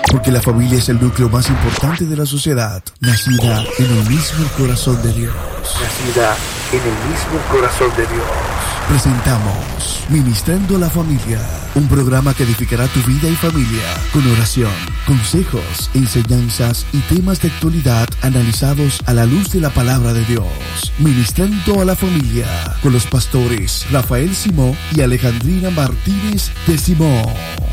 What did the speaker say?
Porque la familia es el núcleo más importante de la sociedad, nacida en el mismo corazón de Dios. Nacida en el mismo corazón de Dios. Presentamos Ministrando a la Familia, un programa que edificará tu vida y familia con oración, consejos, enseñanzas y temas de actualidad analizados a la luz de la palabra de Dios. Ministrando a la Familia con los pastores Rafael Simó y Alejandrina Martínez de Simó.